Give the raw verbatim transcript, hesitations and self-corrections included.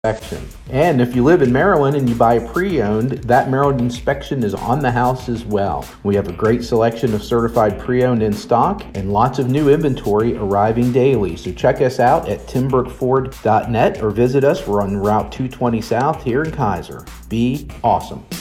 inspection. And if you live in Maryland and you buy a pre-owned, that Maryland inspection is on the house as well. We have a great selection of certified pre-owned in stock and lots of new inventory arriving daily. So check us out at tim brook ford dot net or visit us. We're on Route two twenty South here in Kaiser. Be awesome.